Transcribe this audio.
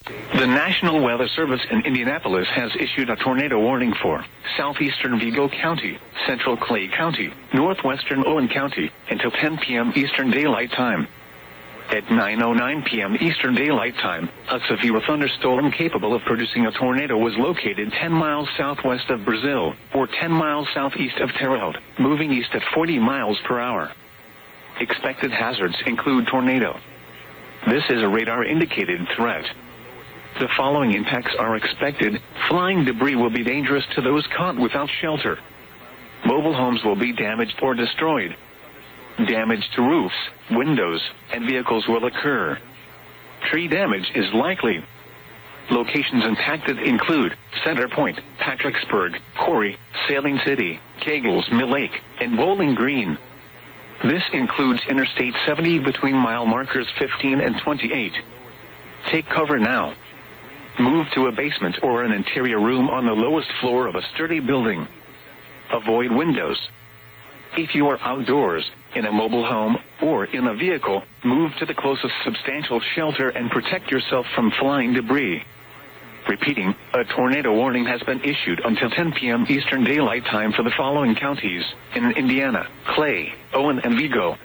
The National Weather Service in Indianapolis has issued a tornado warning for southeastern Vigo County, central Clay County, northwestern Owen County, until 10 p.m. Eastern Daylight Time. At 9:09 p.m. Eastern Daylight Time, a severe thunderstorm capable of producing a tornado was located 10 miles southwest of Brazil, or 10 miles southeast of Terre Haute, moving east at 40 miles per hour. Expected hazards include tornado. This is a radar-indicated threat. The following impacts are expected. Flying debris will be dangerous to those caught without shelter. Mobile homes will be damaged or destroyed. Damage to roofs, windows, and vehicles will occur. Tree damage is likely. Locations impacted include Center Point, Patricksburg, Corry, Sailing City, Kegels Mill Lake, and Bowling Green. This includes Interstate 70 between mile markers 15 and 28. Take cover now. Move to a basement or an interior room on the lowest floor of a sturdy building. Avoid windows. If you are outdoors, in a mobile home, or in a vehicle, move to the closest substantial shelter and protect yourself from flying debris. Repeating, a tornado warning has been issued until 10 p.m. Eastern Daylight Time for the following counties in Indiana: Clay, Owen, and Vigo.